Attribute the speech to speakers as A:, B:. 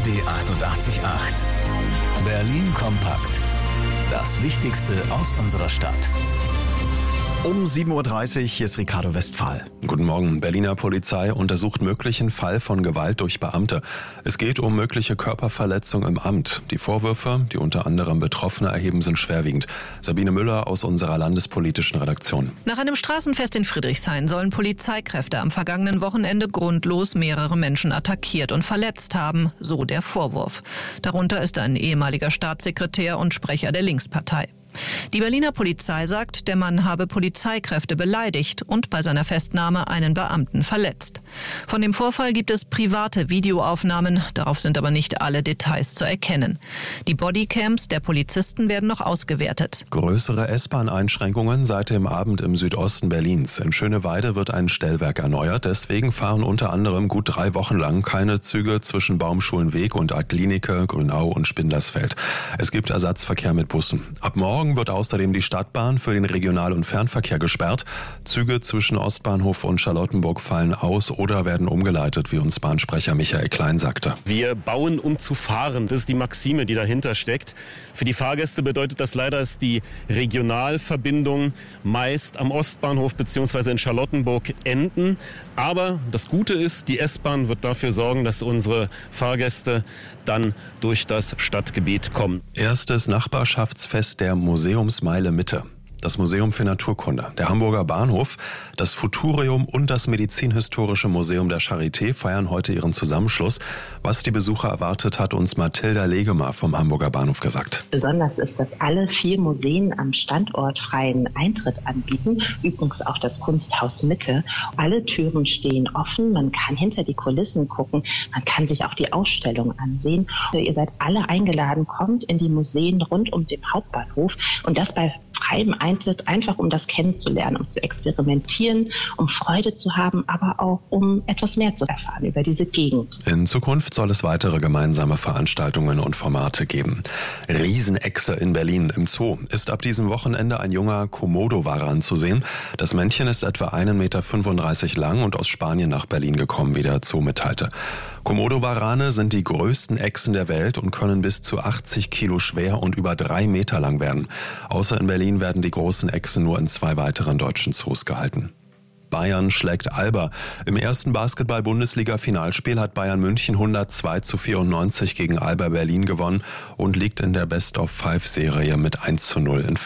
A: RBB 888. Berlin kompakt. Das Wichtigste aus unserer Stadt.
B: Um 7.30 Uhr, hier ist Ricardo Westphal.
C: Guten Morgen. Berliner Polizei untersucht möglichen Fall von Gewalt durch Beamte. Es geht um mögliche Körperverletzung im Amt. Die Vorwürfe, die unter anderem Betroffene erheben, sind schwerwiegend. Sabine Müller aus unserer landespolitischen Redaktion.
D: Nach einem Straßenfest in Friedrichshain sollen Polizeikräfte am vergangenen Wochenende grundlos mehrere Menschen attackiert und verletzt haben, so der Vorwurf. Darunter ist ein ehemaliger Staatssekretär und Sprecher der Linkspartei. Die Berliner Polizei sagt, der Mann habe Polizeikräfte beleidigt und bei seiner Festnahme einen Beamten verletzt. Von dem Vorfall gibt es private Videoaufnahmen, darauf sind aber nicht alle Details zu erkennen. Die Bodycams der Polizisten werden noch ausgewertet.
C: Größere S-Bahn-Einschränkungen seit dem Abend im Südosten Berlins. In Schöneweide wird ein Stellwerk erneuert, deswegen fahren unter anderem gut 3 Wochen lang keine Züge zwischen Baumschulenweg und Adlinike, Grünau und Spindlersfeld. Es gibt Ersatzverkehr mit Bussen. Ab morgen wird außerdem die Stadtbahn für den Regional- und Fernverkehr gesperrt. Züge zwischen Ostbahnhof und Charlottenburg fallen aus oder werden umgeleitet, wie uns Bahnsprecher Michael Klein sagte.
E: Wir bauen, um zu fahren. Das ist die Maxime, die dahinter steckt. Für die Fahrgäste bedeutet das leider, dass die Regionalverbindungen meist am Ostbahnhof bzw. in Charlottenburg enden. Aber das Gute ist, die S-Bahn wird dafür sorgen, dass unsere Fahrgäste dann durch das Stadtgebiet kommen.
C: Erstes Nachbarschaftsfest der Museumsmeile Mitte. Das Museum für Naturkunde, der Hamburger Bahnhof, das Futurium und das Medizinhistorische Museum der Charité feiern heute ihren Zusammenschluss. Was die Besucher erwartet, hat uns Mathilda Legemer vom Hamburger Bahnhof gesagt.
F: Besonders ist, dass alle 4 Museen am Standort freien Eintritt anbieten, übrigens auch das Kunsthaus Mitte. Alle Türen stehen offen, man kann hinter die Kulissen gucken, man kann sich auch die Ausstellung ansehen. Ihr seid alle eingeladen, kommt in die Museen rund um den Hauptbahnhof und das bei freiem Eintritt, einfach um das kennenzulernen, um zu experimentieren, um Freude zu haben, aber auch um etwas mehr zu erfahren über diese Gegend.
C: In Zukunft soll es weitere gemeinsame Veranstaltungen und Formate geben. Riesenechse in Berlin im Zoo ist ab diesem Wochenende ein junger Komodo-Varan zu sehen. Das Männchen ist etwa 1,35 Meter lang und aus Spanien nach Berlin gekommen, wie der Zoo mitteilte. Komodo-Varane sind die größten Echsen der Welt und können bis zu 80 Kilo schwer und über 3 Meter lang werden. Außer in Berlin werden die großen Echsen nur in 2 weiteren deutschen Zoos gehalten. Bayern schlägt Alba. Im ersten Basketball-Bundesliga-Finalspiel hat Bayern München 102:94 gegen Alba Berlin gewonnen und liegt in der Best-of-5-Serie mit 1:0 in